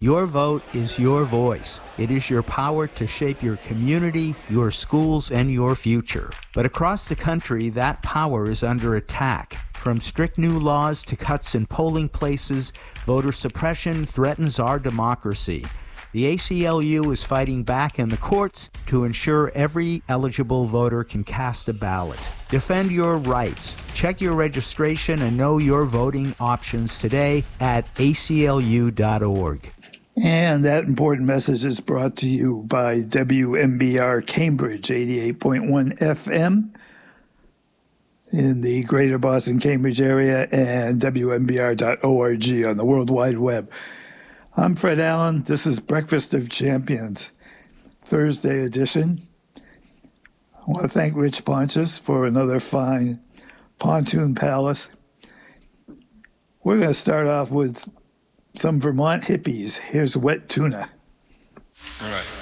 Your vote is your voice. It is your power to shape your community, your schools, and your future. But across the country, that power is under attack. From strict new laws to cuts in polling places, voter suppression threatens our democracy. The ACLU is fighting back in the courts to ensure every eligible voter can cast a ballot. Defend your rights. Check your registration and know your voting options today at aclu.org. And that important message is brought to you by WMBR Cambridge 88.1 FM in the greater Boston, Cambridge area, and WMBR.org on the World Wide Web. I'm Fred Allen. This is Breakfast of Champions, Thursday edition. I want to thank Rich Pontius for another fine Pontoon Palace. We're going to start off with some Vermont hippies. Here's Wet Tuna. All right.